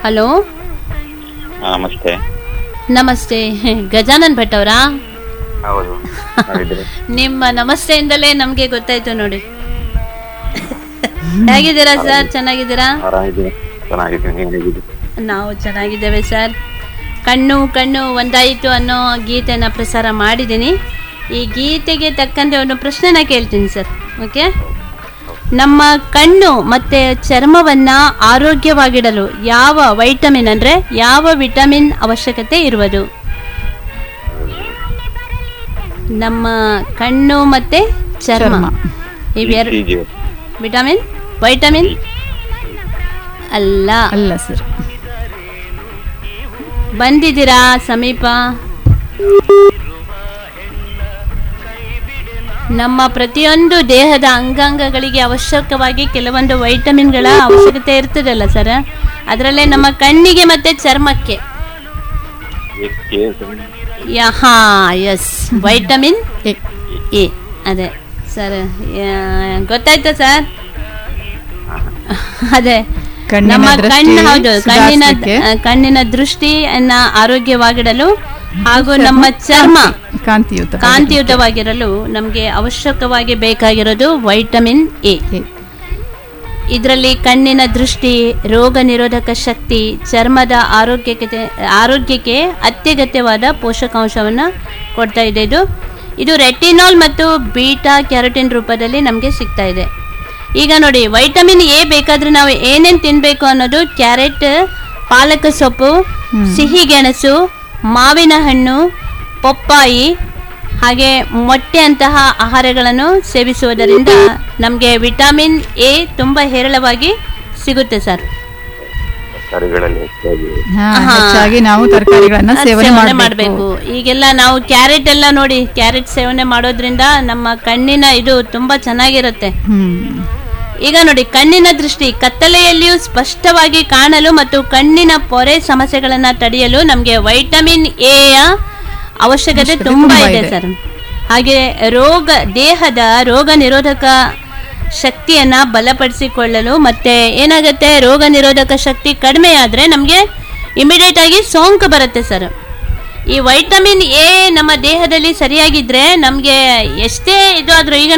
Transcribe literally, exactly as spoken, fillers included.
Hello, ನಮಸ್ತೆ. ನಮಸ್ತೆ. ಗಜಾನನ್ ಭಟ್ ಅವರಾ? ಹೌದು. ನಿಮ್ಮ ನಮಸ್ತೆಯಿಂದಲೇ ನಮ್ಗೆ ಗೊತ್ತಾಯ್ತು ನೋಡಿ. ಹೇಗಿದ್ದೀರಾ ಸರ್? ಚೆನ್ನಾಗಿದ್ದೀರಾ? ನಾವು ಚೆನ್ನಾಗಿದ್ದೇವೆ ಸರ್. ಕಣ್ಣು ಕಣ್ಣು ಒಂದಾಯಿತು ಅನ್ನೋ ಗೀತೆನ ಪ್ರಸಾರ ಮಾಡಿದ್ದೀನಿ. ಈ ಗೀತೆಗೆ ತಕ್ಕಂತೆ ಒಂದು ಪ್ರಶ್ನೆನ ಕೇಳ್ತೀನಿ ಸರ್. ಓಕೆ. ನಮ್ಮ ಕಣ್ಣು ಮತ್ತೆ ಚರ್ಮವನ್ನ ಆರೋಗ್ಯವಾಗಿಡಲು ಯಾವ ವೈಟಮಿನ್ ಅಂದ್ರೆ ಯಾವ ವಿಟಮಿನ್ ಅವಶ್ಯಕತೆ ಇರುವುದು? ನಮ್ಮ ಕಣ್ಣು ಮತ್ತೆ ಚರ್ಮ ಇವೆರಡು ವಿಟಮಿನ್ ವೈಟಮಿನ್ ಅಲ್ಲ ಅಲ್ಲ ಸರ್. ಬಂದಿದ್ದೀರಾ ಸಮೀಪ? ನಮ್ಮ ಪ್ರತಿಯೊಂದು ದೇಹದ ಅಂಗಾಂಗಗಳಿಗೆ ಅವಶ್ಯಕವಾಗಿ ಕೆಲವೊಂದು ವೈಟಮಿನ್ಗಳ ಅವಶ್ಯಕತೆ ಇರ್ತದಲ್ಲ ಸರ್. ಅದರಲ್ಲೇ ನಮ್ಮ ಕಣ್ಣಿಗೆ ಮತ್ತೆ ಚರ್ಮಕ್ಕೆ ಹಾ ಎಸ್ ವೈಟಮಿನ್ ಎ. ಅದೇ ಸರ್, ಗೊತ್ತಾಯ್ತಾ ಸರ್? ಅದೇ ನಮ್ಮ ಕಣ್ಣು, ಹೌದು, ಕಣ್ಣಿನ ಕಣ್ಣಿನ ದೃಷ್ಟಿಯನ್ನ ಆರೋಗ್ಯವಾಗಿಡಲು ಹಾಗೂ ನಮ್ಮ ಚರ್ಮ ಕಾಂತಿಯುತ ಕಾಂತಿಯುತವಾಗಿರಲು ನಮಗೆ ಅವಶ್ಯಕವಾಗಿ ಬೇಕಾಗಿರೋದು ವೈಟಮಿನ್ ಎ. ಇದರಲ್ಲಿ ಕಣ್ಣಿನ ದೃಷ್ಟಿ, ರೋಗ ನಿರೋಧಕ ಶಕ್ತಿ, ಚರ್ಮದ ಆರೋಗ್ಯಕ್ಕೆ ಆರೋಗ್ಯಕ್ಕೆ ಅತ್ಯಗತ್ಯವಾದ ಪೋಷಕಾಂಶವನ್ನು ಕೊಡ್ತಾ ಇದೆ. ಇದು ಇದು ರೆಟಿನಾಲ್ ಮತ್ತು ಬೀಟಾ ಕ್ಯಾರೋಟಿನ್ ರೂಪದಲ್ಲಿ ನಮಗೆ ಸಿಗ್ತಾ ಇದೆ. ಈಗ ನೋಡಿ, ವೈಟಮಿನ್ ಎ ಬೇಕಾದ್ರೆ ನಾವು ಏನೇನು ತಿನ್ನಬೇಕು ಅನ್ನೋದು ಕ್ಯಾರೆಟ್, ಪಾಲಕ ಸೊಪ್ಪು, ಸಿಹಿಗೆಣಸು, ಮಾವಿನ ಹಣ್ಣು, ಪಪ್ಪಾಯಿ ಹಾಗೆ ಮೊಟ್ಟೆ ಅಂತಹ ಆಹಾರಗಳನ್ನು ಸೇವಿಸುವುದರಿಂದ ನಮಗೆ ವಿಟಮಿನ್ ಎ ತುಂಬ ಹೇರಳವಾಗಿ ಸಿಗುತ್ತೆ ಸರ್. ಹೆಚ್ಚಾಗಿ ನಾವು ತರಕಾರಿಗಳನ್ನ ಸೇವನೆ ಮಾಡಬೇಕು. ಈಗೆಲ್ಲ ನಾವು ಕ್ಯಾರೆಟ್ ಎಲ್ಲ ನೋಡಿ, ಕ್ಯಾರೆಟ್ ಸೇವನೆ ಮಾಡೋದ್ರಿಂದ ನಮ್ಮ ಕಣ್ಣಿನ ಇದು ತುಂಬಾ ಚೆನ್ನಾಗಿರುತ್ತೆ. ಈಗ ನೋಡಿ, ಕಣ್ಣಿನ ದೃಷ್ಟಿ ಕತ್ತಲೆಯಲ್ಲಿಯೂ ಸ್ಪಷ್ಟವಾಗಿ ಕಾಣಲು ಮತ್ತು ಕಣ್ಣಿನ ಪೊರೆ ಸಮಸ್ಯೆಗಳನ್ನ ತಡೆಯಲು ನಮಗೆ ವೈಟಮಿನ್ ಎ ಯ ಅವಶ್ಯಕತೆ ತುಂಬಾ ಇದೆ ಸರ್. ಹಾಗೆ ರೋಗ ದೇಹದ ರೋಗ ನಿರೋಧಕ ಶಕ್ತಿಯನ್ನ ಬಲಪಡಿಸಿಕೊಳ್ಳಲು, ಮತ್ತೆ ಏನಾಗುತ್ತೆ, ರೋಗ ನಿರೋಧಕ ಶಕ್ತಿ ಕಡಿಮೆ ಆದ್ರೆ ನಮಗೆ ಇಮಿಡಿಯೇಟ್ ಆಗಿ ಸೋಂಕು ಬರುತ್ತೆ ಸರ್. ಈ ವೈಟಮಿನ್ ಎ ನಮ್ಮ ದೇಹದಲ್ಲಿ ಸರಿಯಾಗಿದ್ರೆ ನಮಗೆ ಎಷ್ಟೇ ಇದು ಆದ್ರೂ, ಈಗ